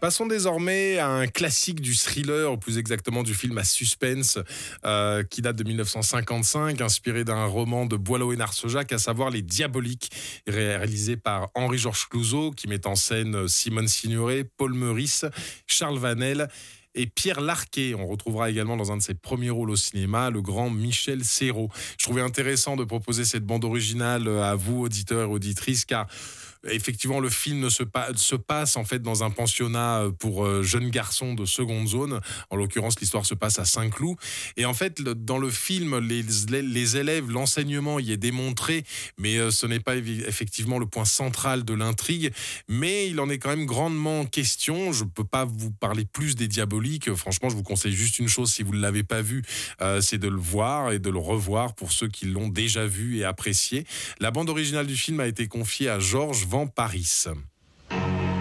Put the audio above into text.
Passons désormais à un classique du thriller, ou plus exactement du film à suspense, qui date de 1955, inspiré d'un roman de Boileau et Narcejac, à savoir Les Diaboliques, réalisé par Henri-Georges Clouzot, qui met en scène Simone Signoret, Paul Meurice, Charles Vanel et Pierre Larquet. On retrouvera également dans un de ses premiers rôles au cinéma le grand Michel Serrault. Je trouvais intéressant de proposer cette bande originale à vous, auditeurs et auditrices, car effectivement, le film se passe en fait dans un pensionnat pour jeunes garçons de seconde zone. En l'occurrence, l'histoire se passe à Saint-Cloud. Et en fait, dans le film, les élèves, l'enseignement y est démontré, mais ce n'est pas effectivement le point central de l'intrigue. Mais il en est quand même grandement question. Je ne peux pas vous parler plus des Diaboliques. Franchement, je vous conseille juste une chose si vous ne l'avez pas vu, c'est de le voir et de le revoir pour ceux qui l'ont déjà vu et apprécié. La bande originale du film a été confiée à Georges Van Parijs.